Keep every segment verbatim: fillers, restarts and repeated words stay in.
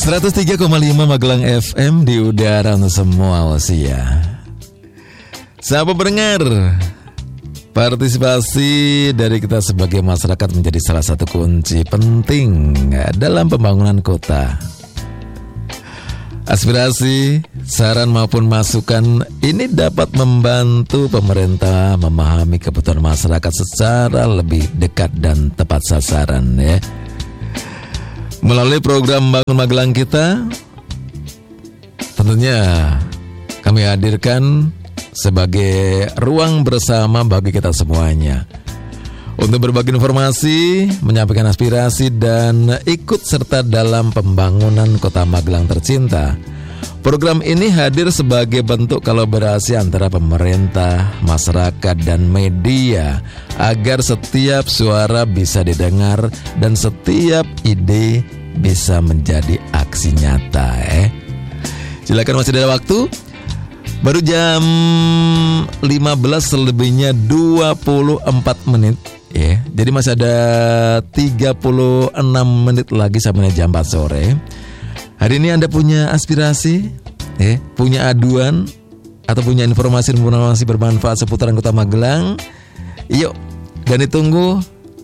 seratus tiga koma lima Magelang F M di udara untuk semua usia. Sahabat pendengar, partisipasi dari kita sebagai masyarakat menjadi salah satu kunci penting dalam pembangunan kota. Aspirasi, saran maupun masukan ini dapat membantu pemerintah memahami kebutuhan masyarakat secara lebih dekat dan tepat sasaran ya. Melalui program Bangun Magelang kita, tentunya kami hadirkan sebagai ruang bersama bagi kita semuanya untuk berbagi informasi, menyampaikan aspirasi, dan ikut serta dalam pembangunan Kota Magelang tercinta. Program ini hadir sebagai bentuk kolaborasi antara pemerintah, masyarakat, dan media agar setiap suara bisa didengar dan setiap ide bisa menjadi aksi nyata. Eh. Silakan, masih ada waktu. Baru jam lima belas selebihnya dua puluh empat menit. Ya, jadi masih ada tiga puluh enam menit lagi sampai jam empat sore. Hari ini Anda punya aspirasi, ya, punya aduan, atau punya informasi-informasi bermanfaat seputaran Kota Magelang. Yuk, dan ditunggu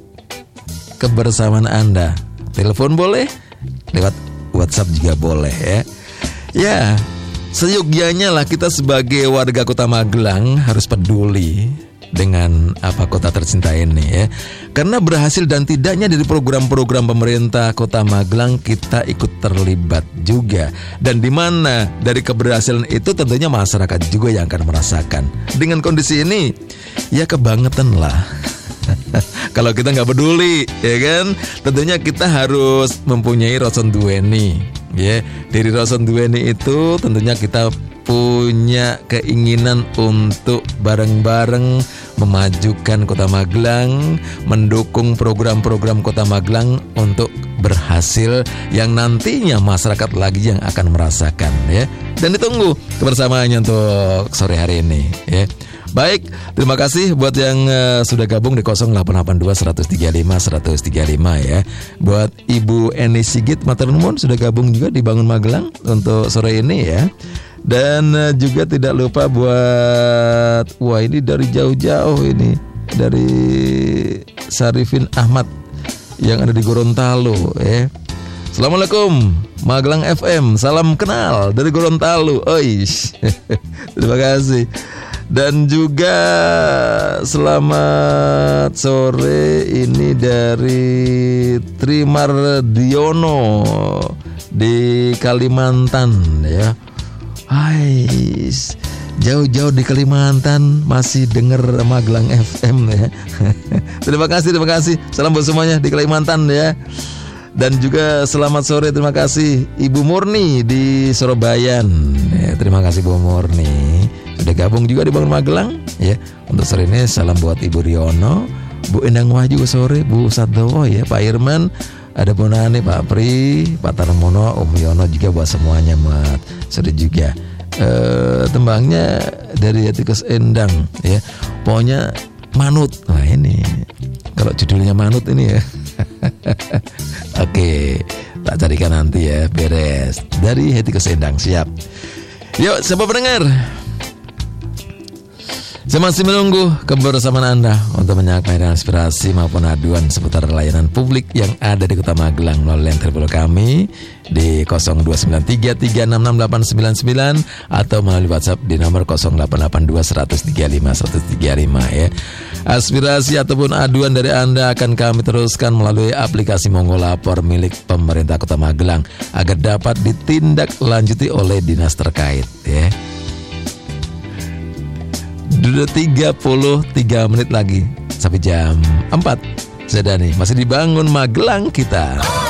kebersamaan Anda. Telepon boleh, lewat WhatsApp juga boleh ya. Ya, seyogyanya lah kita sebagai warga Kota Magelang harus peduli dengan apa kota tercinta ini ya. Karena berhasil dan tidaknya dari program-program pemerintah Kota Magelang kita ikut terlibat juga. Dan di mana dari keberhasilan itu tentunya masyarakat juga yang akan merasakan. Dengan kondisi ini ya kebangetan lah. Kalau kita nggak peduli ya kan, tentunya kita harus mempunyai Roson Duweni ya. Dari Roson Duweni itu tentunya kita punya keinginan untuk bareng-bareng memajukan Kota Magelang, mendukung program-program Kota Magelang untuk berhasil yang nantinya masyarakat lagi yang akan merasakan ya. Dan ditunggu kebersamaannya untuk sore hari ini ya. Baik, terima kasih buat yang uh, sudah gabung di nol delapan delapan dua seratus tiga puluh lima seratus tiga puluh lima ya. Buat Ibu Eni Sigit Maternumun sudah gabung juga di Bangun Magelang untuk sore ini ya. Dan uh, juga tidak lupa buat, wah ini dari jauh-jauh ini, dari Sarifin Ahmad yang ada di Gorontalo ya. Assalamualaikum Magelang F M, salam kenal dari Gorontalo. Oish. Terima kasih. Dan juga selamat sore ini dari Trimardiono di Kalimantan ya. Hai, jauh-jauh di Kalimantan masih denger Magelang F M ya. Terima kasih, terima kasih. Salam buat semuanya di Kalimantan ya. Dan juga selamat sore, terima kasih Ibu Murni di Surabaya ya. Terima kasih Bu Murni sudah gabung juga di Bangun Magelang ya. Untuk sore ini salam buat Ibu Riono, Bu Endang Wahyu sore, Bu Sadowo ya, Pak Irman, ada Bu Nani, Pak Pri, Pak Tarmono, Om Yono juga buat semuanya mat. Sore juga e, tembangnya dari Etikus Endang ya. Pokoknya manut. Nah ini kalau judulnya manut ini ya. Oke, tak carikan nanti ya, beres. Dari Etikus Endang, siap. Yuk, siapa pendengar? Saya masih menunggu kebersamaan Anda untuk menyampaikan inspirasi maupun aduan seputar layanan publik yang ada di Kota Magelang melalui line telepon kami di nol dua sembilan tiga tiga enam enam delapan sembilan sembilan atau melalui WhatsApp di nomor nol delapan delapan dua seratus tiga puluh lima seratus tiga puluh lima ya. Aspirasi ataupun aduan dari Anda akan kami teruskan melalui aplikasi Monggo Lapor milik pemerintah Kota Magelang agar dapat ditindaklanjuti oleh dinas terkait ya. Sudah tiga puluh tiga menit lagi sampai jam empat. Saya Dani, masih dibangun Magelang kita.